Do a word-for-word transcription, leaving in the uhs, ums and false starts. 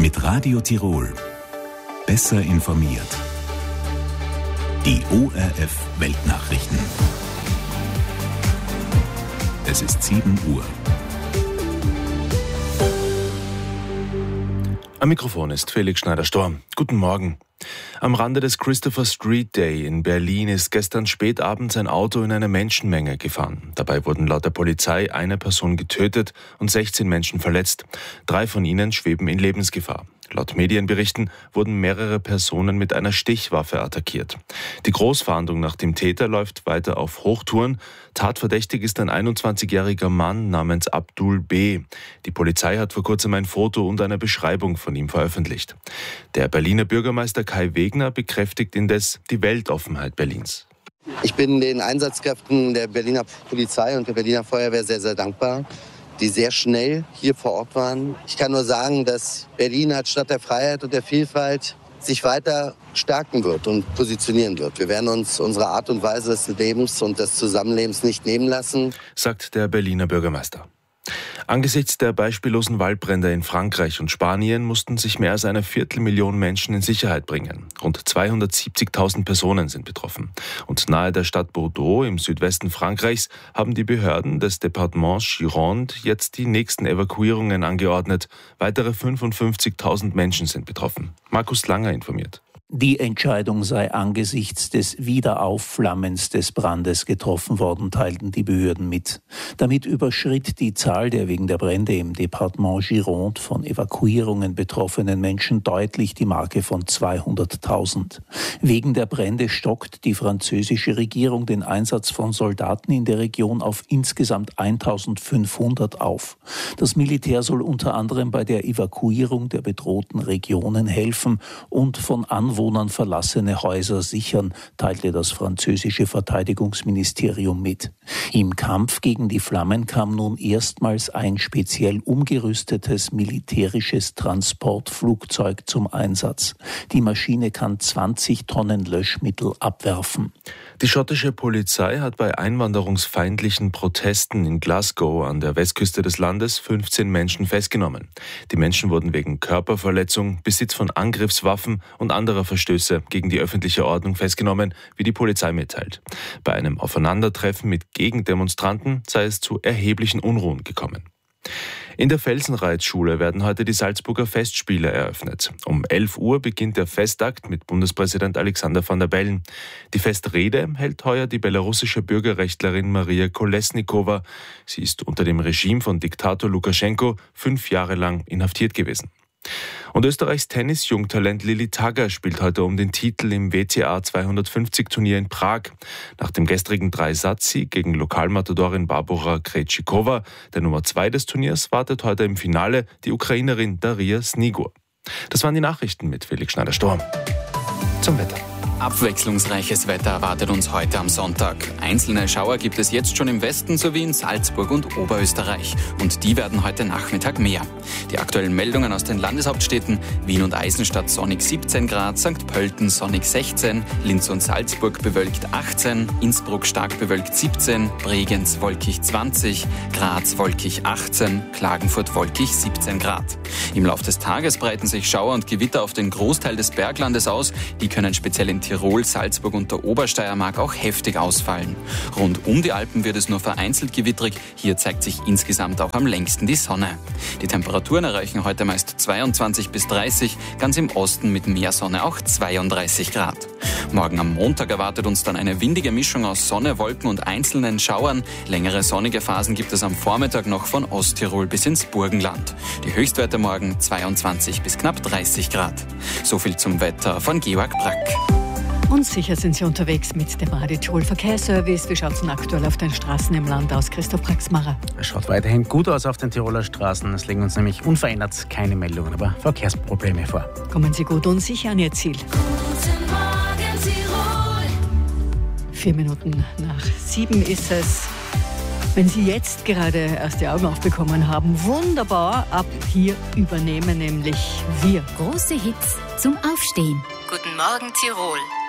Mit Radio Tirol. Besser informiert. Die O R F Weltnachrichten. Es ist sieben Uhr. Am Mikrofon ist Felix Schneider-Storm. Guten Morgen. Am Rande des Christopher Street Day in Berlin ist gestern spät abends ein Auto in eine Menschenmenge gefahren. Dabei wurden laut der Polizei eine Person getötet und sechzehn Menschen verletzt. Drei von ihnen schweben in Lebensgefahr. Laut Medienberichten wurden mehrere Personen mit einer Stichwaffe attackiert. Die Großfahndung nach dem Täter läuft weiter auf Hochtouren. Tatverdächtig ist ein einundzwanzigjähriger Mann namens Abdul B. Die Polizei hat vor kurzem ein Foto und eine Beschreibung von ihm veröffentlicht. Der Berliner Bürgermeister Kai Wegner bekräftigt indes die Weltoffenheit Berlins. Ich bin den Einsatzkräften der Berliner Polizei und der Berliner Feuerwehr sehr, sehr dankbar, die sehr schnell hier vor Ort waren. Ich kann nur sagen, dass Berlin als Stadt der Freiheit und der Vielfalt sich weiter stärken wird und positionieren wird. Wir werden uns unsere Art und Weise des Lebens und des Zusammenlebens nicht nehmen lassen, sagt der Berliner Bürgermeister. Angesichts der beispiellosen Waldbrände in Frankreich und Spanien mussten sich mehr als eine Viertelmillion Menschen in Sicherheit bringen. Rund zweihundertsiebzigtausend Personen sind betroffen. Und nahe der Stadt Bordeaux im Südwesten Frankreichs haben die Behörden des Departements Gironde jetzt die nächsten Evakuierungen angeordnet. Weitere fünfundfünfzigtausend Menschen sind betroffen. Markus Langer informiert. Die Entscheidung sei angesichts des Wiederaufflammens des Brandes getroffen worden, teilten die Behörden mit. Damit überschritt die Zahl der wegen der Brände im Departement Gironde von Evakuierungen betroffenen Menschen deutlich die Marke von zweihunderttausend. Wegen der Brände stockt die französische Regierung den Einsatz von Soldaten in der Region auf insgesamt eintausendfünfhundert auf. Das Militär soll unter anderem bei der Evakuierung der bedrohten Regionen helfen und von Anwohnern verlassene Häuser sichern, teilte das französische Verteidigungsministerium mit. Im Kampf gegen die Flammen kam nun erstmals ein speziell umgerüstetes militärisches Transportflugzeug zum Einsatz. Die Maschine kann zwanzig Tonnen Löschmittel abwerfen. Die schottische Polizei hat bei einwanderungsfeindlichen Protesten in Glasgow an der Westküste des Landes fünfzehn Menschen festgenommen. Die Menschen wurden wegen Körperverletzung, Besitz von Angriffswaffen und anderer Verstöße gegen die öffentliche Ordnung festgenommen, wie die Polizei mitteilt. Bei einem Aufeinandertreffen mit Gegendemonstranten sei es zu erheblichen Unruhen gekommen. In der Felsenreitschule werden heute die Salzburger Festspiele eröffnet. Um elf Uhr beginnt der Festakt mit Bundespräsident Alexander Van der Bellen. Die Festrede hält heuer die belarussische Bürgerrechtlerin Maria Kolesnikova. Sie ist unter dem Regime von Diktator Lukaschenko fünf Jahre lang inhaftiert gewesen. Und Österreichs Tennis-Jungtalent Lilly Tagger spielt heute um den Titel im W T A zweihundertfünfzig-Turnier in Prag. Nach dem gestrigen Dreisatz-Sieg gegen Lokalmatadorin Barbora Krejcikova, der Nummer zwei des Turniers, wartet heute im Finale die Ukrainerin Daria Snigur. Das waren die Nachrichten mit Felix Schneider-Storm. Zum Wetter. Abwechslungsreiches Wetter erwartet uns heute am Sonntag. Einzelne Schauer gibt es jetzt schon im Westen sowie in Salzburg und Oberösterreich. Und die werden heute Nachmittag mehr. Die aktuellen Meldungen aus den Landeshauptstädten: Wien und Eisenstadt sonnig siebzehn Grad, Sankt Pölten sonnig sechzehn, Linz und Salzburg bewölkt achtzehn, Innsbruck stark bewölkt siebzehn, Bregenz wolkig zwanzig, Graz wolkig achtzehn, Klagenfurt wolkig siebzehn Grad. Im Lauf des Tages breiten sich Schauer und Gewitter auf den Großteil des Berglandes aus. Die können speziell in Tirol, Salzburg und der Obersteiermark auch heftig ausfallen. Rund um die Alpen wird es nur vereinzelt gewittrig. Hier zeigt sich insgesamt auch am längsten die Sonne. Die Temperaturen erreichen heute meist zweiundzwanzig bis dreißig, ganz im Osten mit mehr Sonne auch zweiunddreißig Grad. Morgen am Montag erwartet uns dann eine windige Mischung aus Sonne, Wolken und einzelnen Schauern. Längere sonnige Phasen gibt es am Vormittag noch von Osttirol bis ins Burgenland. Die Höchstwerte morgen zweiundzwanzig bis knapp dreißig Grad. So viel zum Wetter von Georg Brack. Und sicher sind Sie unterwegs mit dem Radio Tirol Verkehrsservice. Wie schaut es denn aktuell auf den Straßen im Land aus? Christoph Praxmacher. Es schaut weiterhin gut aus auf den Tiroler Straßen. Es liegen uns nämlich unverändert keine Meldungen, aber Verkehrsprobleme vor. Kommen Sie gut und sicher an Ihr Ziel. Guten Morgen, Tirol. Vier Minuten nach sieben ist es. Wenn Sie jetzt gerade erst die Augen aufbekommen haben, wunderbar, ab hier übernehmen nämlich wir. Große Hits zum Aufstehen. Guten Morgen, Tirol.